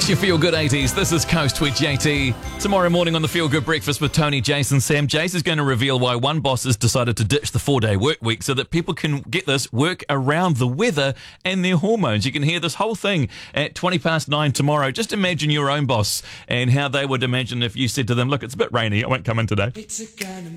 It's your Feel Good 80s. This is Coast with JT. Tomorrow morning on the Feel Good Breakfast with Tony, Jason, Sam, Jace is going to reveal why one boss has decided to ditch the 4-day work week so that people can, get this, work around the weather and their hormones. You can hear this whole thing at 9:20 tomorrow. Just imagine your own boss and how they would imagine if you said to them, look, it's a bit rainy, I won't come in today.